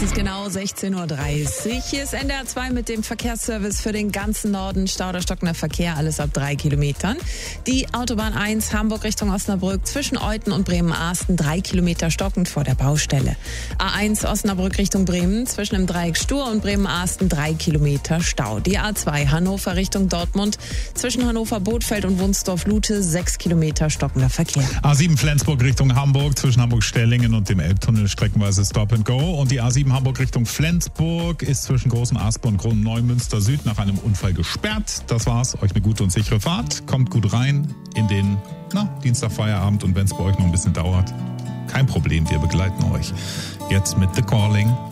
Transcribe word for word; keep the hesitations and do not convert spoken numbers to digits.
Es ist genau sechzehn Uhr dreißig. Hier ist N D R zwei mit dem Verkehrsservice für den ganzen Norden. Stau oder stockender Verkehr, alles ab drei Kilometern. Die Autobahn eins Hamburg Richtung Osnabrück zwischen Euthen und Bremen-Arsten drei Kilometer stockend vor der Baustelle. A eins Osnabrück Richtung Bremen zwischen dem Dreieck Stur und Bremen-Arsten drei Kilometer Stau. Die A zwei Hannover Richtung Dortmund zwischen Hannover-Bothfeld und Wunsdorf-Lute sechs Kilometer stockender Verkehr. A sieben Flensburg Richtung Hamburg zwischen Hamburg-Stellingen und dem Elbtunnel streckenweise Stop and Go. Und die A sieben Hamburg Richtung Flensburg ist zwischen Großen Aspe und Kronneumünster Süd nach einem Unfall gesperrt. Das war's. Euch eine gute und sichere Fahrt. Kommt gut rein in den na, Dienstagfeierabend. Und wenn es bei euch noch ein bisschen dauert, kein Problem. Wir begleiten euch jetzt mit The Calling.